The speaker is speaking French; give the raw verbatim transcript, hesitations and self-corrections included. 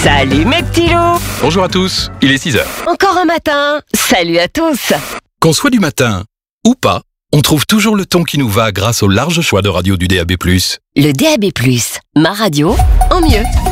Salut mes petits loups. Bonjour à tous, il est six heures. Encore un matin. Salut à tous. Qu'on soit du matin ou pas, on trouve toujours le ton qui nous va grâce au large choix de radio du D A B plus. Le D A B plus, ma radio en mieux.